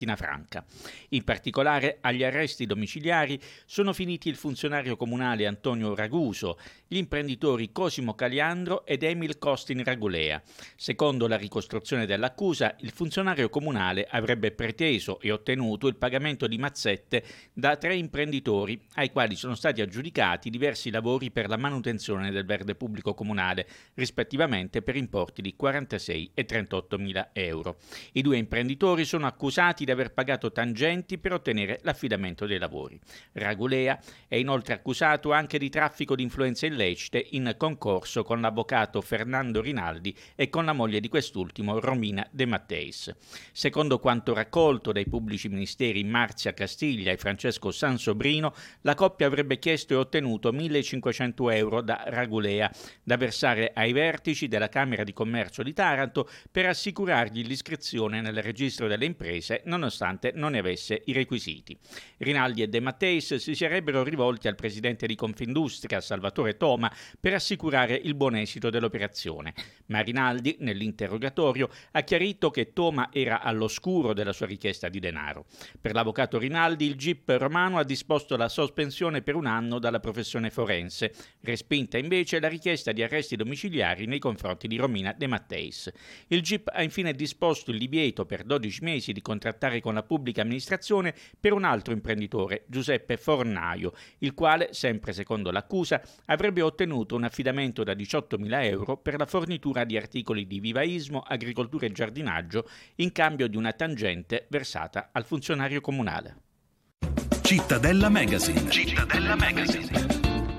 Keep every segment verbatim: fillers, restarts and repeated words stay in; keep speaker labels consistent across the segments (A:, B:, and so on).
A: Franca. In particolare agli arresti domiciliari sono finiti il funzionario comunale Antonio Raguso, gli imprenditori Cosimo Caliandro ed Emil Costin Ragulea. Secondo la ricostruzione dell'accusa, il funzionario comunale avrebbe preteso e ottenuto il pagamento di mazzette da tre imprenditori ai quali sono stati aggiudicati diversi lavori per la manutenzione del verde pubblico comunale, rispettivamente per importi di quarantasei e trentotto mila euro. I due imprenditori sono accusati di aver pagato tangenti per ottenere l'affidamento dei lavori. Ragulea è inoltre accusato anche di traffico di influenze illecite in concorso con l'avvocato Fernando Rinaldi e con la moglie di quest'ultimo, Romina De Matteis. Secondo quanto raccolto dai pubblici ministeri Marzia Castiglia e Francesco Sansobrino, la coppia avrebbe chiesto e ottenuto millecinquecento euro da Ragulea da versare ai vertici della Camera di Commercio di Taranto per assicurargli l'iscrizione nel registro delle imprese nonostante non ne avesse i requisiti. Rinaldi e De Matteis si sarebbero rivolti al presidente di Confindustria, Salvatore Toma, per assicurare il buon esito dell'operazione, ma Rinaldi, nell'interrogatorio, ha chiarito che Toma era all'oscuro della sua richiesta di denaro. Per l'avvocato Rinaldi, il G I P romano ha disposto la sospensione per un anno dalla professione forense, respinta invece la richiesta di arresti domiciliari nei confronti di Romina De Matteis. Il G I P ha infine disposto il divieto per dodici mesi di contrattare con la pubblica amministrazione per un altro imprenditore, Giuseppe Fornaio, il quale, sempre secondo l'accusa, avrebbe ottenuto un affidamento da diciottomila euro per la fornitura di articoli di vivaismo, agricoltura e giardinaggio in cambio di una tangente versata al funzionario comunale.
B: Cittadella Magazine. Cittadella Magazine.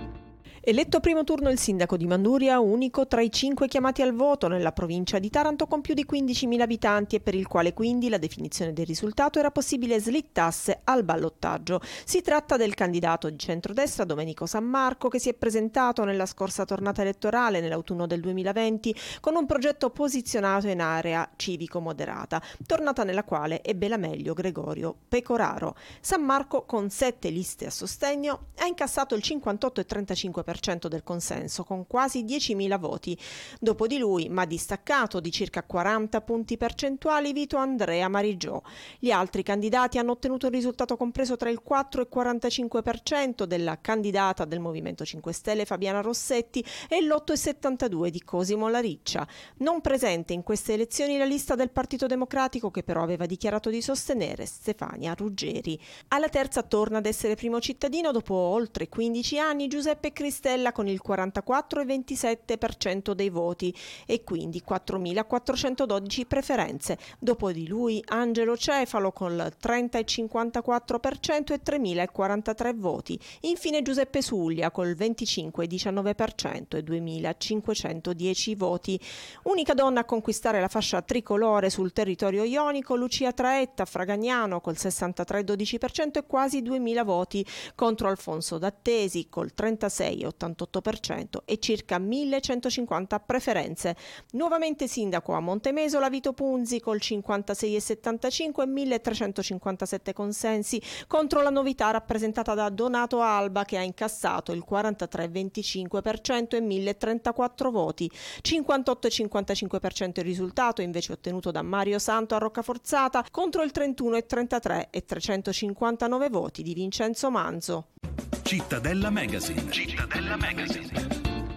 C: Eletto primo turno il sindaco di Manduria, unico tra i cinque chiamati al voto nella provincia di Taranto con più di quindicimila abitanti e per il quale quindi la definizione del risultato era possibile slittasse al ballottaggio. Si tratta del candidato di centrodestra Domenico San Marco che si è presentato nella scorsa tornata elettorale nell'autunno del duemilaventi con un progetto posizionato in area civico-moderata, tornata nella quale ebbe la meglio Gregorio Pecoraro. San Marco, con sette liste a sostegno, ha incassato il cinquantotto virgola trentacinque per cento del consenso con quasi diecimila voti. Dopo di lui, ma distaccato di circa quaranta punti percentuali, Vito Andrea Marigiò. Gli altri candidati hanno ottenuto un risultato compreso tra il quattro e il quarantacinque per cento della candidata del Movimento cinque Stelle Fabiana Rossetti e l'otto virgola settantadue per cento di Cosimo Lariccia. Non presente in queste elezioni la lista del Partito Democratico che però aveva dichiarato di sostenere Stefania Ruggeri. Alla terza torna ad essere primo cittadino dopo oltre quindici anni Giuseppe Cristella con il quarantaquattro virgola ventisette per cento dei voti e quindi quattromilaquattrocentododici preferenze. Dopo di lui Angelo Cefalo con il trenta virgola cinquantaquattro per cento e tremilaquarantatré voti. Infine Giuseppe Suglia col venticinque virgola diciannove per cento e duemilacinquecentodieci voti. Unica donna a conquistare la fascia tricolore sul territorio ionico, Lucia Traetta Fragagnano col sessantatré virgola dodici per cento e quasi duemila voti contro Alfonso Dattesi col trentasei virgola ottantotto per cento e circa millecentocinquanta preferenze. Nuovamente sindaco a Montemesola Vito Punzi col cinquantasei virgola settantacinque e milletrecentocinquantasette consensi contro la novità rappresentata da Donato Alba che ha incassato il quarantatré virgola venticinque per cento e milletrentaquattro voti. cinquantotto virgola cinquantacinque per cento il risultato invece ottenuto da Mario Santo a Roccaforzata contro il trentuno virgola trentatré e trecentocinquantanove voti di Vincenzo Manzo.
B: Cittadella Magazine. Cittadella Magazine.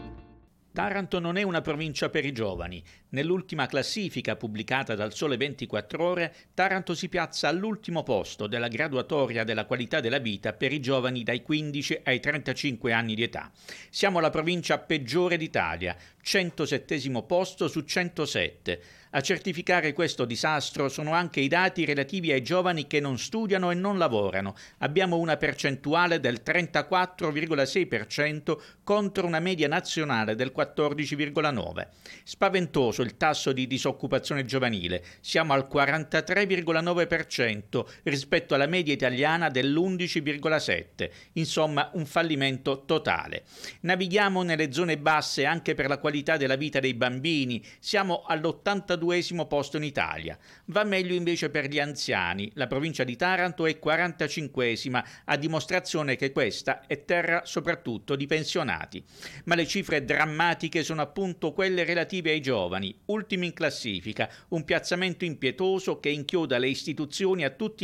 A: Taranto non è una provincia per i giovani. Nell'ultima classifica pubblicata dal Sole ventiquattro Ore, Taranto si piazza all'ultimo posto della graduatoria della qualità della vita per i giovani dai quindici ai trentacinque anni di età. Siamo la provincia peggiore d'Italia, centosettesimo posto su centosette. A certificare questo disastro sono anche i dati relativi ai giovani che non studiano e non lavorano. Abbiamo una percentuale del trentaquattro virgola sei per cento contro una media nazionale del quattordici virgola nove per cento. Spaventoso il tasso di disoccupazione giovanile. Siamo al quarantatré virgola nove per cento rispetto alla media italiana dell'undici virgola sette per cento. Insomma, un fallimento totale. Navighiamo nelle zone basse anche per la qualità qualità della vita dei bambini, siamo all'ottantaduesimo posto in Italia. Va meglio invece per gli anziani, la provincia di Taranto è quarantacinquesima, a dimostrazione che questa è terra soprattutto di pensionati. Ma le cifre drammatiche sono appunto quelle relative ai giovani, ultimi in classifica, un piazzamento impietoso che inchioda le istituzioni a tutti